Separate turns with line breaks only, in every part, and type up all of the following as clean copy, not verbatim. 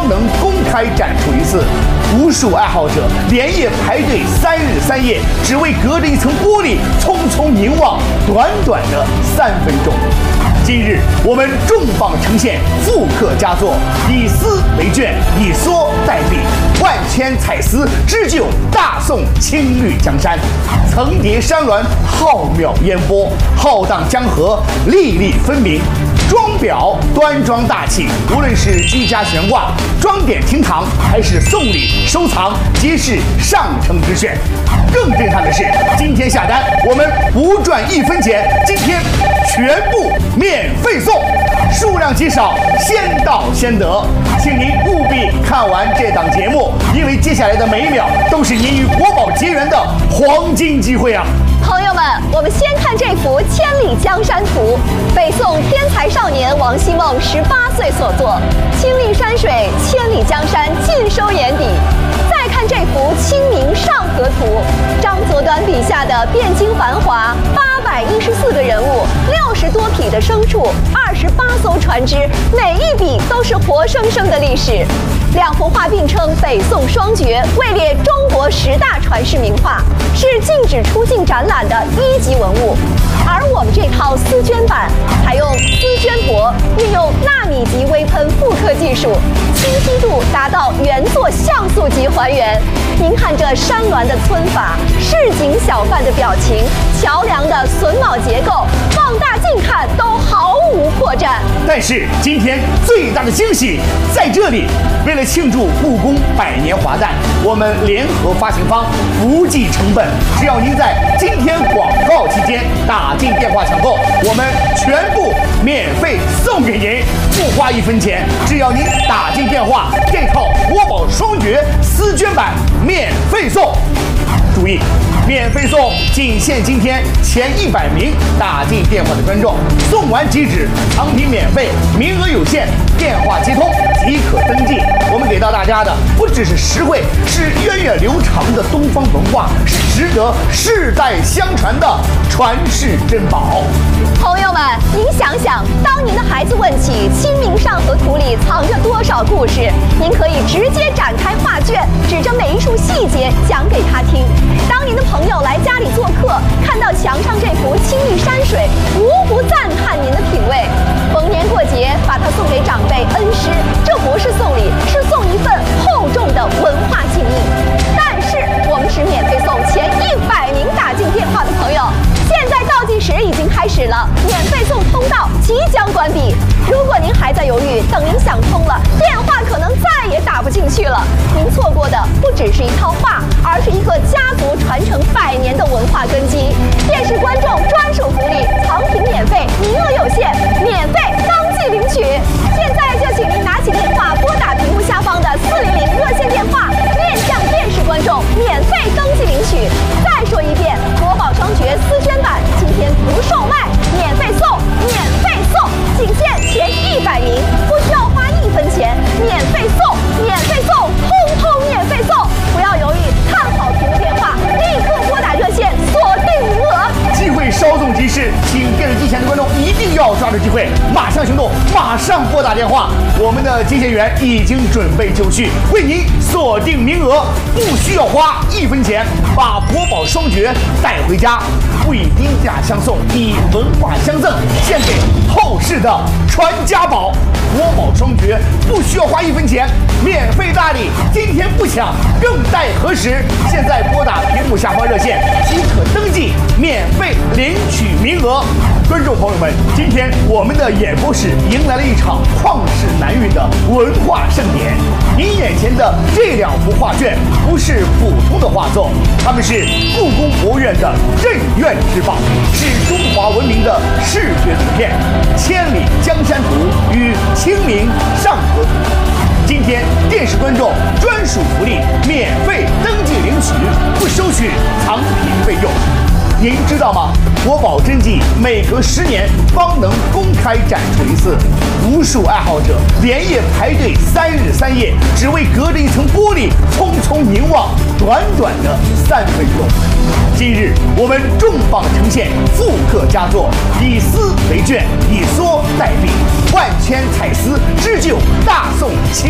方能公开展出一次。无数爱好者连夜排队3日3夜，只为隔着一层玻璃匆匆凝望短短的3分钟。今日我们重磅呈现复刻佳作，以丝为卷，以梭代笔，万千彩丝织就大宋青绿江山。层叠山峦，浩渺烟波，浩荡江河，粒粒分明。装裱端庄大气，无论是居家悬挂、装点厅堂，还是送礼收藏，皆是上乘之选。更震撼的是，今天下单我们不赚1分钱，今天全部免费送，数量极少，先到先得。请您务必看完这档节目，因为接下来的每一秒都是您与国宝结缘的黄金机会啊！
朋友们，我们先看这幅《千里江山图》，北宋天才少年王希孟18岁所作，青绿山水，千里江山尽收眼底。再看这幅《清明上河图》，张择端笔下的汴京繁华，814个人物，60多匹的牲畜，28艘船只，每一笔都是活生生的历史。2幅画并称北宋双绝，位列中国10大传世名画，是禁止出境展览的1级文物。而我们这套丝绢版采用丝绢帛，运用纳米级微喷复刻技术，清晰度达到原作像素级还原。您看这山峦的皴法，市井小贩的表情，桥梁的榫卯结构，放大镜看都毫无破绽。
但是今天最大的惊喜在这里，为了庆祝故宫100年华诞，我们联合发行方不计成本，只要您在今天广告期间打进电话抢购，我们全部免费送给您，不花1分钱。只要您打进电话，这套国宝双绝丝绢版免费送。注意，免费送仅限今天前100名打进电话的观众，送完即止，藏品免费，名额有限，电话接通即可登记。我们给到大家的不只是实惠，是源远流长的东方文化，是值得世代相传的传世珍宝。
朋友们，您想想，当您的孩子问起《清明上河图》里藏着多少故事，您可以直接展开画卷，指着每一处细节讲给他听。当您的朋友来家里做客，看到墙上这幅青绿山水，无不赞叹您的品味。逢年过节，把它送给长辈恩师，这不是送礼，是送一份厚重的文化敬意。但是我们只免费送前100名打进电话的朋友。现在倒计时已经开始了，免费送通道即将关闭。如果您还在犹豫，等您想通了，电话可能再也打不进去了。您错过的不只是一套画，而是一个家族传承100年的文化根基。电视观众专属福利，藏品免费，名额有限，免费当即领取。现在就请您拿起电话，拨打屏幕下方的400热线电话，面向电视观众免费登记领取。再说一遍，国宝双绝丝绢版今天不售卖，免费送，免费送，仅限前100名，不需要花1分钱，免费送，免费送，通通免费送。不要犹豫，看好屏幕电话，立刻拨打热线，锁定名额。
机会稍纵即逝，请电视机前的观众一定要抓住机会，马上行动，马上拨打电话。我们的接线员已经准备就绪，为您锁定名额，不需要花1分钱，把国宝双绝带回家，不以低价相送，以文化相赠，献给后世的传家宝。国宝双绝不需要花1分钱，免费大礼，今天不抢更待何时？现在拨打屏幕下方热线即可登记，免费领取名额。观众朋友们，今天我们的演播室迎来了一场旷世难遇的文化盛典。您眼前的这2幅画卷不是普通的画作，它们是故宫博物院的镇院之宝，是中华文明的视觉图片《千里江山图》与《清明上河图》。今天电视观众专属福利，免费登记领取，不收取藏品费用。您知道吗？国宝真迹每隔10年方能公开展出一次，无数爱好者连夜排队3日3夜，只为隔着一层玻璃匆匆凝望短短的3分钟。今日我们重磅呈现复刻佳作，以丝为卷，以梭代笔，万千彩丝织就大宋青绿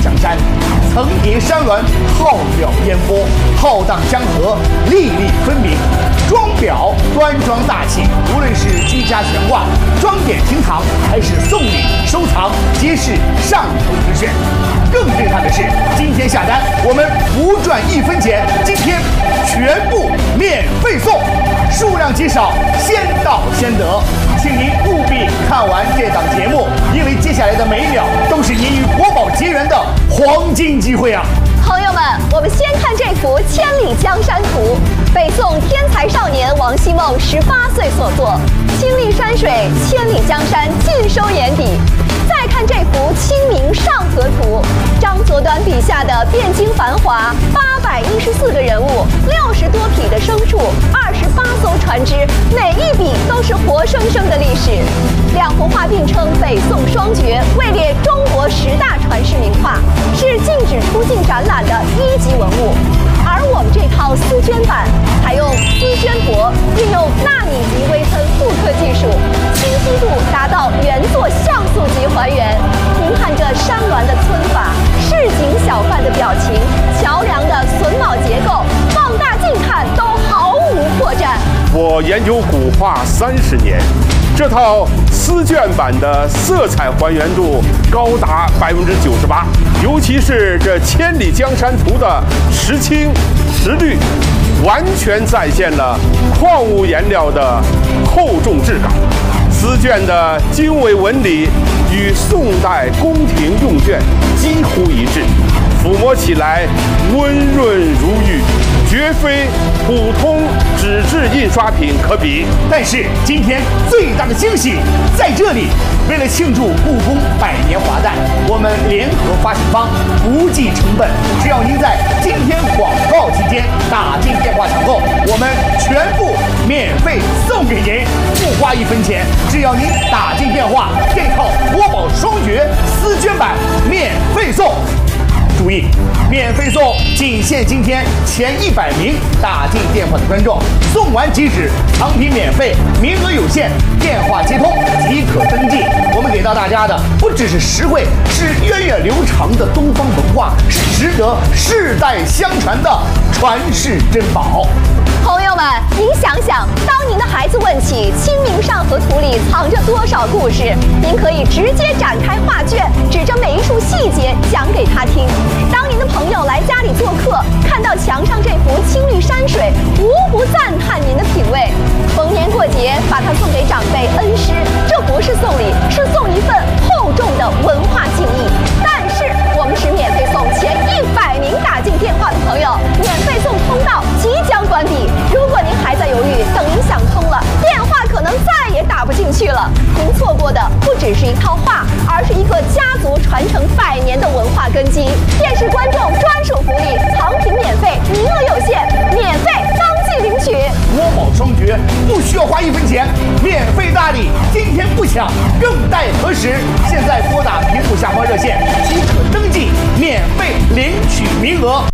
江山，层叠山峦，浩渺烟波，浩荡江河，粒粒分明。装裱端庄大气，无论是居家悬挂、装点厅堂，还是送礼收藏，皆是上乘之选。更震撼的是，今天下单我们不赚1分钱，今天全部免费送，数量极少，先到先得，请您务必看完这档节目，因为接下来的每一秒都是您与国宝结缘的黄金机会啊！
朋友们，我们先看这幅《千里江山图》，北宋天才少年王希孟18岁所作，亲历山水，千里江山尽收眼底。再看这幅《清明上河图》，张择端笔下的汴京繁华，814个人物，60多匹的牲畜，28艘船只，每一笔都是活生生的历史。两幅画并称北宋双绝，位列中国10大传世名画，是禁止出境展览的1级文物。而我们这套丝绢版采用丝绢帛，运用纳米级微喷复刻技术，清晰度达到原作像素级还原。您看这山峦的皴法，市井小贩的表情，桥梁的榫卯结构，放大镜看都毫无破绽。
我研究古画30年，这套丝绢版的色彩还原度高达98%，尤其是这《千里江山图》的实青实绿，完全再现了矿物颜料的厚重质感。丝绢的经纬纹理与宋代宫廷用绢几乎一致，抚摸起来温润如玉，绝非普通纸质印刷品可比。
但是今天最大的惊喜在这里，为了庆祝故宫100年华诞，我们联合发行方不计成本，只要您在今天广告期间打进电话抢购，我们全部免费送给您，不花1分钱，只要您打进电话，这套国宝双绝丝绢版免费送。注意，免费送仅限今天前100名打进电话的观众，送完即止，藏品免费，名额有限，电话接通即可登记。我们给到大家的不只是实惠，是源远流长的东方文化，是值得世代相传的传世珍宝。
朋友们，您想想，当您的孩子问起《清明上河图》里藏着多少故事，您可以直接展开画卷，指着每一处细节讲给他听。当您的朋友来家里做客，看到墙上这幅青绿山水，无不赞叹您的品味。逢年过节，把它送给长辈恩师，这不是送礼，是送一份厚重的文化敬意。但是我们是免费送前100名打进电话的朋友，免费送通道即将关闭。如果您还在犹豫，等您想通了，电话可能再也打不进去了。您错过的不只是一套画，而是一个家族传承100年的文化根基。电视观众专属福利，藏品免费，名额有限，免费当即领取。
国宝双绝，不需要花1分钱，免费大礼，今天不抢，更待何时？现在拨打屏幕下方热线即可登记，免费领取名额。